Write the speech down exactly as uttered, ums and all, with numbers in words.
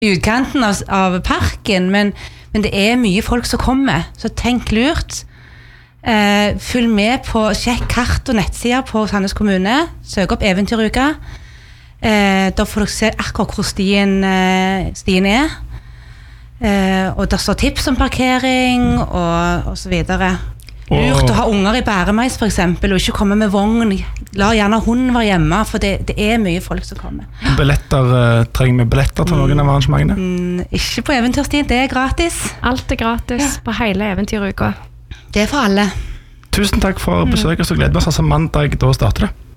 i utkanten av, av parken, men, men det er mye folk som kommer, så tenk lurt. Eh, følg med på, sjekk kart og nettsider på Sandnes kommune, søk opp Eventyruka. Eh, da får dere se akkurat hvor stien, eh, stien er. Eh, og der står tips om parkering og, og så videre. Lurt å ha unger i bæremeis for eksempel, og ikke komme med vogn. La gjerne hunden være hjemme, for det, det er mye folk som kommer. Billetter, uh, trenger vi billetter til noen av arrangementene? Mm, ikke på Eventyrstien, det er gratis. Alt er gratis ja. På hele Eventyruka. Det er for alle. Tusen takk for besøket, så gleder vi oss. Altså mandag, da starter det.